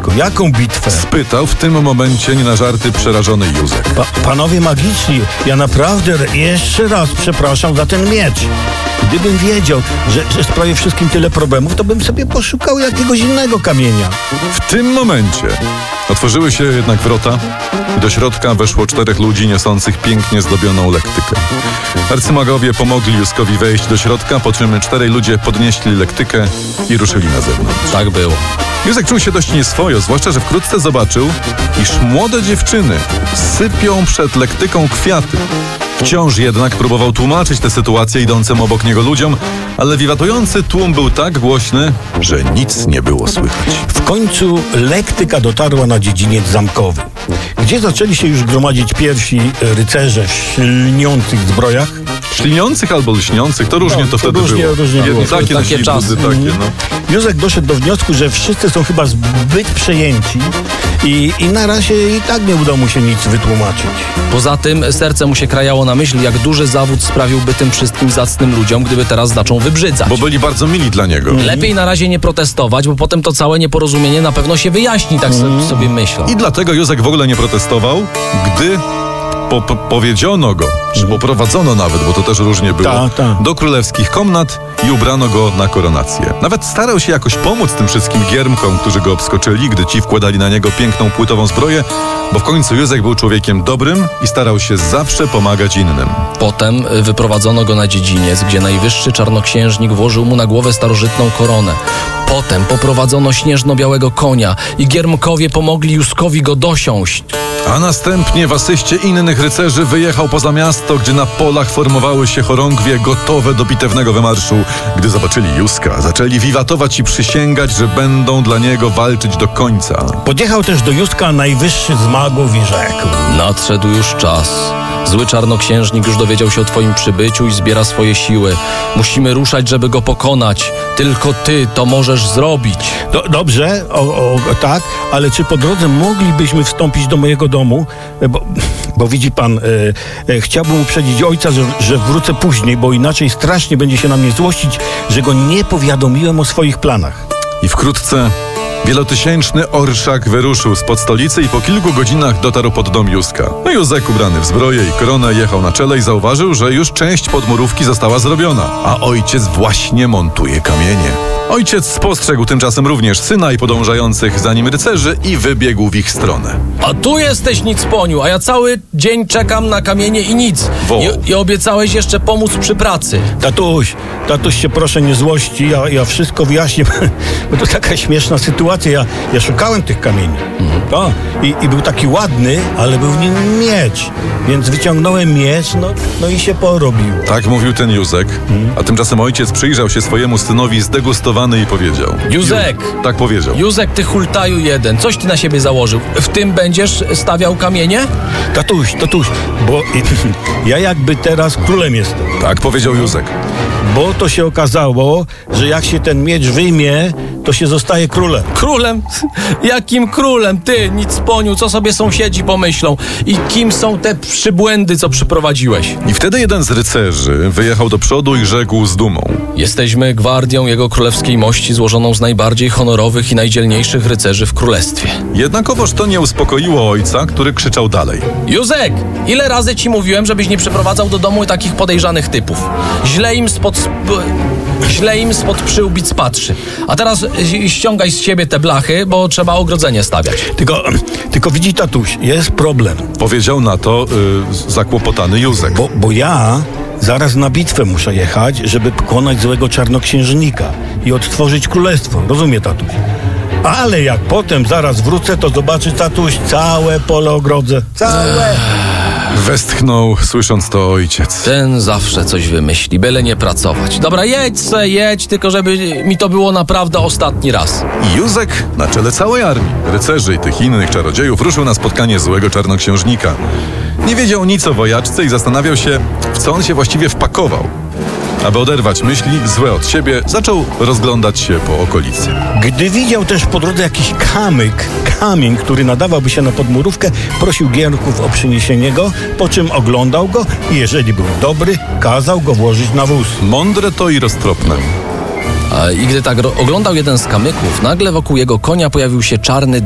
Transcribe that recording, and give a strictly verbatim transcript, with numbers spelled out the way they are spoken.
Dlaczego? Jaką bitwę? Spytał w tym momencie nie na żarty przerażony Józek. Pa, panowie magiczni, ja naprawdę jeszcze raz przepraszam za ten miecz. Gdybym wiedział, że, że sprawi wszystkim tyle problemów, to bym sobie poszukał jakiegoś innego kamienia. W tym momencie otworzyły się jednak wrota i do środka weszło czterech ludzi niosących pięknie zdobioną lektykę. Arcymagowie pomogli Józkowi wejść do środka, po czym czterej ludzie podnieśli lektykę i ruszyli na zewnątrz. Tak było. Józek czuł się dość nieswojo, zwłaszcza, że wkrótce zobaczył, iż młode dziewczyny sypią przed lektyką kwiaty. Wciąż jednak próbował tłumaczyć tę sytuację idącym obok niego ludziom, ale wiwatujący tłum był tak głośny, że nic nie było słychać. W końcu lektyka dotarła na dziedziniec zamkowy, gdzie zaczęli się już gromadzić pierwsi rycerze w śliniących zbrojach. Śliniących albo lśniących, to różnie No, to wtedy różnie, było. różnie Jedni było. takie, Takie takie czasy. czasy. Takie, no. Józek doszedł do wniosku, że wszyscy są chyba zbyt przejęci i, i na razie i tak nie udało mu się nic wytłumaczyć. Poza tym serce mu się krajało na myśl, jak duży zawód sprawiłby tym wszystkim zacnym ludziom, gdyby teraz zaczął wybrzydzać. Bo byli bardzo mili dla niego. Lepiej na razie nie protestować, bo potem to całe nieporozumienie na pewno się wyjaśni, tak so, sobie myślą. I dlatego Józek w ogóle nie protestował, gdy po, po, powiedziono go, czy poprowadzono nawet, bo to też różnie było, Ta, ta. do królewskich komnat i ubrano go na koronację. Nawet starał się jakoś pomóc tym wszystkim giermkom, którzy go obskoczyli, gdy ci wkładali na niego piękną płytową zbroję, bo w końcu Józek był człowiekiem dobrym i starał się zawsze pomagać innym. Potem wyprowadzono go na dziedziniec, gdzie najwyższy czarnoksiężnik włożył mu na głowę starożytną koronę. Potem poprowadzono śnieżno-białego konia i giermkowie pomogli Józkowi go dosiąść. A następnie w asyście innych rycerzy wyjechał poza miasto, gdzie na polach formowały się chorągwie gotowe do bitewnego wymarszu. Gdy zobaczyli Józka, zaczęli wiwatować i przysięgać, że będą dla niego walczyć do końca. Podjechał też do Józka najwyższy z magów i rzekł: Nadszedł już czas. Zły czarnoksiężnik już dowiedział się o twoim przybyciu i zbiera swoje siły. Musimy ruszać, żeby go pokonać. Tylko ty to możesz zrobić. Do, dobrze, o, o, tak, ale czy po drodze moglibyśmy wstąpić do mojego domu? Bo, bo widzi pan, e, e, chciałbym uprzedzić ojca, że, że wrócę później, bo inaczej strasznie będzie się na mnie złościć, że go nie powiadomiłem o swoich planach. I wkrótce wielotysięczny orszak wyruszył spod stolicy i po kilku godzinach dotarł pod dom Józka. No Józek, ubrany w zbroję i koronę, jechał na czele i zauważył, że już część podmurówki została zrobiona, a ojciec właśnie montuje kamienie. Ojciec spostrzegł tymczasem również syna i podążających za nim rycerzy i wybiegł w ich stronę. A tu jesteś, Nicponiu, a ja cały dzień czekam na kamienie i nic. Woł. I, I obiecałeś jeszcze pomóc przy pracy. Tatuś, tatuś się proszę nie złości, ja, ja wszystko wyjaśnię, bo to taka śmieszna sytuacja. Ja, ja szukałem tych kamieni. O, i, I był taki ładny, ale był w nim miecz. Więc wyciągnąłem miecz, no, no i się porobiło. Tak mówił ten Józek, a tymczasem ojciec przyjrzał się swojemu synowi zdegustowany i powiedział: Józek! Ju- Tak powiedział. Józek, ty hultaju jeden, coś ty na siebie założył. W tym będziesz stawiał kamienie? Tatuś, tatuś, bo ja jakby teraz królem jestem. Tak powiedział Józek. Bo to się okazało, że jak się ten miecz wyjmie, to się zostaje królem. Królem? Jakim królem? Ty, Nicponiu, co sobie sąsiedzi pomyślą? I kim są te przybłędy, co przyprowadziłeś? I wtedy jeden z rycerzy wyjechał do przodu i rzekł z dumą: Jesteśmy gwardią jego królewskiej mości złożoną z najbardziej honorowych i najdzielniejszych rycerzy w królestwie. Jednakowoż to nie uspokoiło ojca, który krzyczał dalej: Józek, ile razy ci mówiłem, żebyś nie przyprowadzał do domu takich podejrzanych typów? Źle im spod... Sp... Źle im spod przyłbic patrzy. A teraz ściągaj z siebie te blachy, bo trzeba ogrodzenie stawiać. Tylko, tylko widzi tatuś, jest problem. Powiedział na to y, zakłopotany Józek. Bo, bo ja zaraz na bitwę muszę jechać, żeby pokonać złego czarnoksiężnika i odtworzyć królestwo. Rozumie, tatuś? Ale jak potem zaraz wrócę, to zobaczy tatuś całe pole ogrodzę. Całe! Westchnął, słysząc to ojciec. Ten zawsze coś wymyśli, byle nie pracować. Dobra, jedź se, jedź, tylko żeby mi to było naprawdę ostatni raz. I Józek na czele całej armii, rycerzy i tych innych czarodziejów ruszył na spotkanie złego czarnoksiężnika. Nie wiedział nic o wojaczce i zastanawiał się, w co on się właściwie wpakował. Aby oderwać myśli złe od siebie, zaczął rozglądać się po okolicy. Gdy widział też po drodze jakiś kamyk, kamień, który nadawałby się na podmurówkę, prosił giermków o przyniesienie go, po czym oglądał go i jeżeli był dobry, kazał go włożyć na wóz. Mądre to i roztropne. A, I gdy tak ro- oglądał jeden z kamyków, nagle wokół jego konia pojawił się czarny